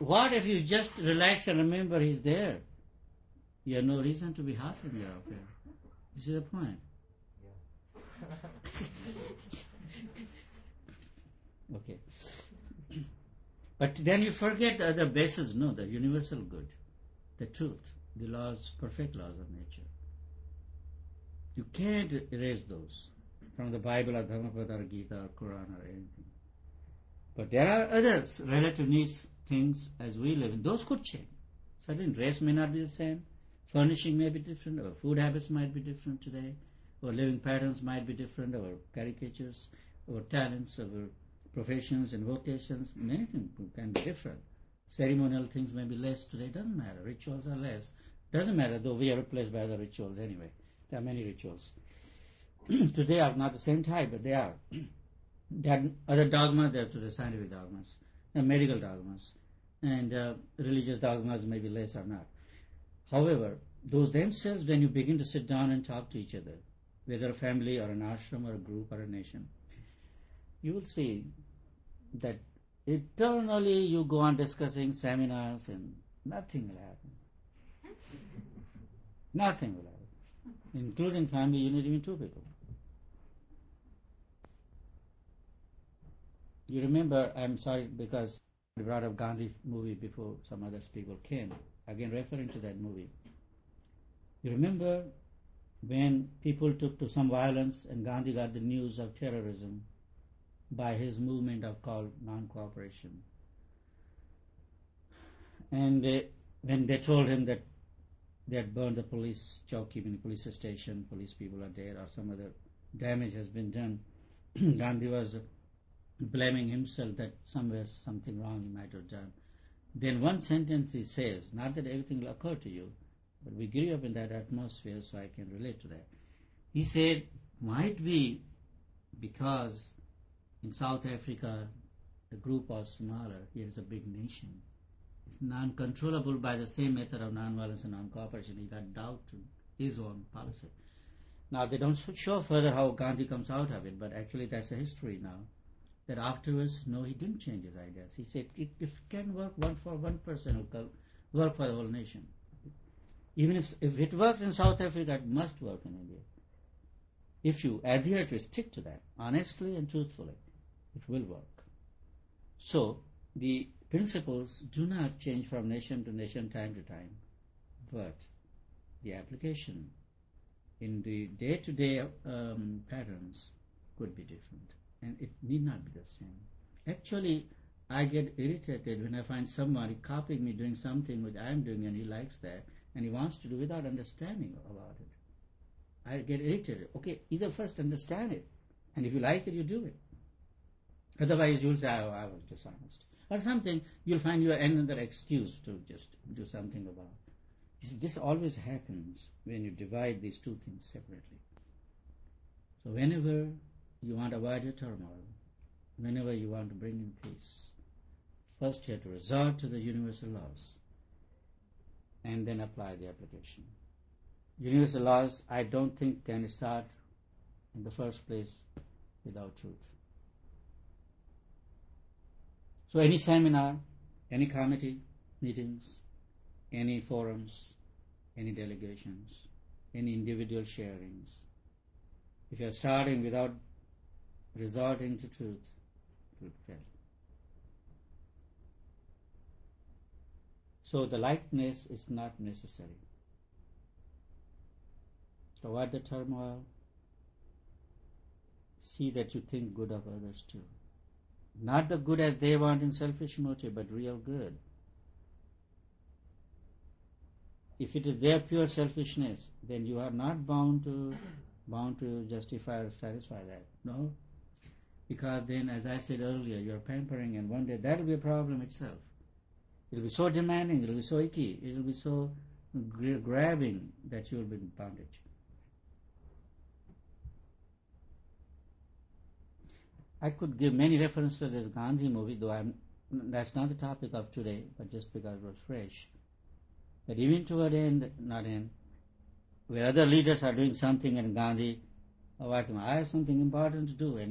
What if you just relax and remember he's there? You have no reason to be hot in your affair. This is the point. Okay. But then you forget the other bases, no, the universal good, the truth, the laws, perfect laws of nature. You can't erase those from the Bible or Dhammapada or Gita or Quran or anything. But there are other relative needs, things as we live in. Those could change. Certain race may not be the same. Furnishing may be different. Our food habits might be different today. Our living patterns might be different. Our caricatures, our talents, our professions and vocations, many things can be different. Ceremonial things may be less today. Doesn't matter. Rituals are less. Doesn't matter, though we are replaced by other rituals anyway. There are many rituals. Today are not the same type, but they are. There are other dogmas, there are today scientific dogmas, and medical dogmas, and religious dogmas may be less or not. However, those themselves, when you begin to sit down and talk to each other, whether a family or an ashram or a group or a nation, you will see that eternally you go on discussing seminars and nothing will happen. Nothing will happen. Including family, you need even two people. You remember, I'm sorry because I brought up Gandhi movie before some other people came, again referring to that movie. You remember when people took to some violence and Gandhi got the news of terrorism by his movement of called non-cooperation. And when they told him that they had burned the police chowki, in the police station, police people are there, or some other damage has been done, Gandhi was blaming himself that somewhere something wrong he might have done. Then one sentence he says, not that everything will occur to you, but we grew up in that atmosphere, so I can relate to that. He said, might be because in South Africa, the group was smaller. Here is a big nation. It's non-controllable by the same method of non-violence and non-cooperation. He got doubt in his own policy. Now, they don't show further how Gandhi comes out of it, but actually that's a history now. That afterwards, no, he didn't change his ideas. He said, if it can work for one person, it will work for the whole nation. Even if it worked in South Africa, it must work in India. If you adhere to it, stick to that, honestly and truthfully, it will work. So, the principles do not change from nation to nation, time to time, but the application in the day-to-day patterns could be different, and it need not be the same. Actually, I get irritated when I find somebody copying me doing something which I am doing and he likes that, and he wants to do without understanding about it. I get irritated. Okay, either first understand it, and if you like it, you do it. Otherwise, you'll say, oh, I was dishonest. Or something, you'll find you another excuse to just do something about it. You see, this always happens when you divide these two things separately. So whenever you want to avoid a turmoil, whenever you want to bring in peace, first you have to resort to the universal laws and then apply the application. Universal laws, I don't think can start in the first place without truth. So any seminar, any committee meetings, any forums, any delegations, any individual sharings, if you are starting without resorting to truth, it will fail. So the likeness is not necessary. To avoid the turmoil, see that you think good of others too. Not the good as they want in selfish motive, but real good. If it is their pure selfishness, then you are not bound to justify or satisfy that. No. Because then, as I said earlier, you are pampering, and one day that will be a problem itself. It will be so demanding, it will be so icky, it will be so grabbing that you will be in bondage. I could give many references to this Gandhi movie, though that's not the topic of today, but just because it was fresh. But even toward end, where other leaders are doing something and Gandhi, I have something important to do, and